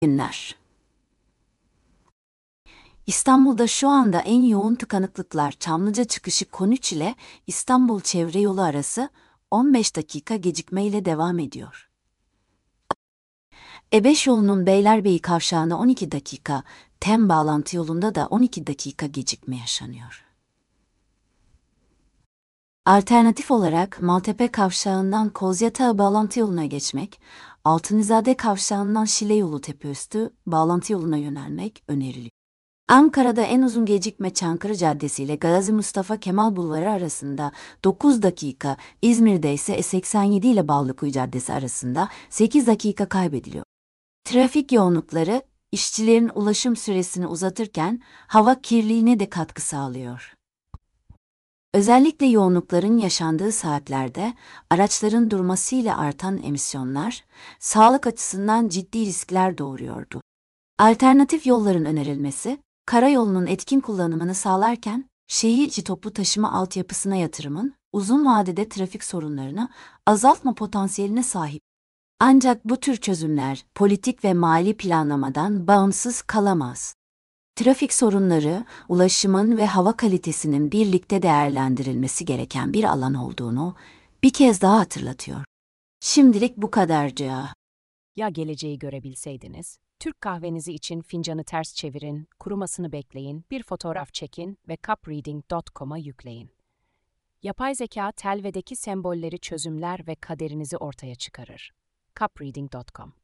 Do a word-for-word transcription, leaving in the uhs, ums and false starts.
Günler. İstanbul'da şu anda en yoğun tıkanıklıklar Çamlıca çıkışı Konüç ile İstanbul Çevre Yolu arası on beş dakika gecikmeyle devam ediyor. E beş yolunun Beylerbeyi kavşağına on iki dakika, TEM bağlantı yolunda da on iki dakika gecikme yaşanıyor. Alternatif olarak Maltepe kavşağından Kozyatağı bağlantı yoluna geçmek, Altunizade kavşağından Şile yolu Tepeüstü bağlantı yoluna yönelmek öneriliyor. Ankara'da en uzun gecikme Çankırı Caddesi ile Gazi Mustafa Kemal Bulvarı arasında dokuz dakika, İzmir'de ise E seksen yedi ile Bağlıkuyu Caddesi arasında sekiz dakika kaybediliyor. Trafik yoğunlukları, işçilerin ulaşım süresini uzatırken hava kirliliğine de katkı sağlıyor. Özellikle yoğunlukların yaşandığı saatlerde araçların durmasıyla artan emisyonlar, sağlık açısından ciddi riskler doğuruyordu. Alternatif yolların önerilmesi, karayolunun etkin kullanımını sağlarken, şehir içi toplu taşıma altyapısına yatırımın, uzun vadede trafik sorunlarını azaltma potansiyeline sahip. Ancak bu tür çözümler, politik ve mali planlamadan bağımsız kalamaz. Trafik sorunları, ulaşımın ve hava kalitesinin birlikte değerlendirilmesi gereken bir alan olduğunu bir kez daha hatırlatıyor. Şimdilik bu kadarcık. Ya geleceği görebilseydiniz? Türk kahvenizi için fincanı ters çevirin, kurumasını bekleyin, bir fotoğraf çekin ve cupreading nokta com'a yükleyin. Yapay zeka telvedeki sembolleri çözümler ve kaderinizi ortaya çıkarır. cupreading nokta com